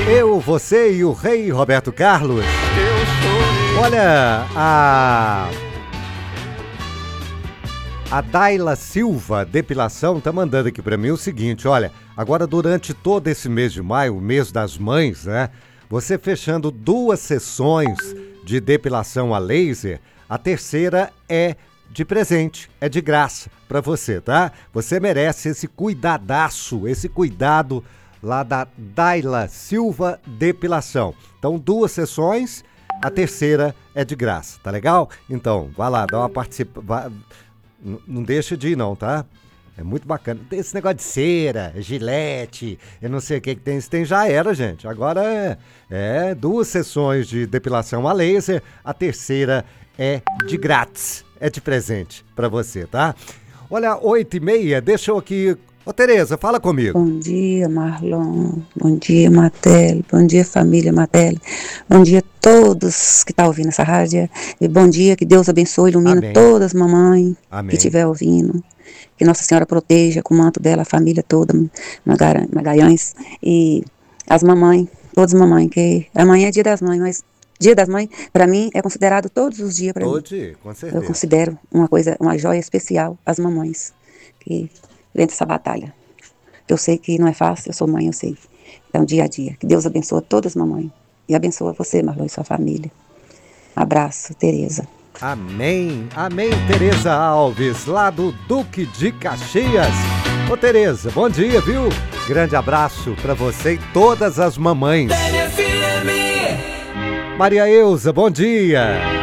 Eu, você e o rei Roberto Carlos. Olha, a Daila Silva Depilação tá mandando aqui pra mim o seguinte, olha, agora durante todo esse mês de maio, o mês das mães, né? Você fechando 2 sessões de depilação a laser, a terceira é de presente, é de graça pra você, tá? Você merece esse cuidadaço, esse cuidado lá da Daila Silva Depilação. Então, 2 sessões, a terceira é de graça, tá legal? Então, vai lá, dá uma participação. Não deixa de ir não, tá? É muito bacana. Tem esse negócio de cera, gilete, eu não sei o que tem. Isso tem já era, gente. Agora é 2 sessões de depilação a laser, a terceira é de grátis, é de presente pra você, tá? Olha, 8h30, deixa eu aqui... Ô, Tereza, fala comigo. Bom dia, Marlon. Bom dia, Martelli. Bom dia, família Martelli. Bom dia a todos que estão ouvindo essa rádio. E bom dia, que Deus abençoe e ilumine todas as mamães que estiver ouvindo. Que Nossa Senhora proteja com o manto dela, a família toda, Magalhães. E as mamães, todas as mamães, que amanhã é dia das mães, mas dia das mães, para mim, é considerado todos os dias para mim. Todo dia, com certeza. Eu considero uma joia especial, as mamães, que dentro dessa batalha. Eu sei que não é fácil, eu sou mãe, eu sei. Então, dia a dia. Que Deus abençoe todas as mamães. E abençoe você, Marlon, e sua família. Abraço, Tereza. Amém, amém, Tereza Alves, lá do Duque de Caxias. Ô, Tereza, bom dia, viu? Grande abraço pra você e todas as mamães. Maria Eusa, bom dia.